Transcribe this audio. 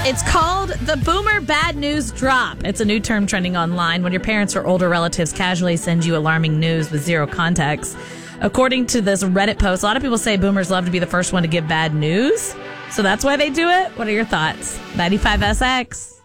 It's called the Boomer Bad News Drop. It's a new term trending online when your parents or older relatives casually send you alarming news with zero context. According to this Reddit post, a lot of people say boomers love to be the first one to give bad news. So that's why they do it. What are your thoughts? 95SX.